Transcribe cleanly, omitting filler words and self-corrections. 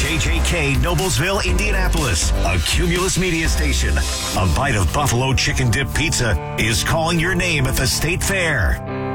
KJK Noblesville, Indianapolis, a Cumulus media station. A bite of buffalo chicken dip pizza is calling your name at the State Fair.